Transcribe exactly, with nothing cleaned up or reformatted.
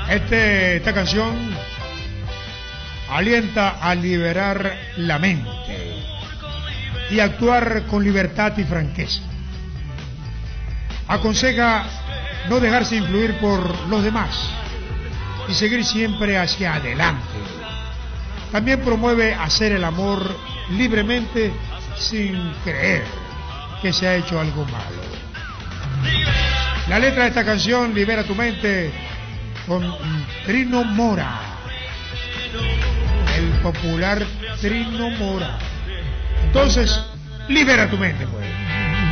Este, esta canción alienta a liberar la mente y actuar con libertad y franqueza. Aconseja no dejarse influir por los demás y seguir siempre hacia adelante. También promueve hacer el amor libremente sin creer que se ha hecho algo malo. La letra de esta canción, Libera tu mente, con Trino Mora, el popular Trino Mora. Entonces, libera tu mente, pues.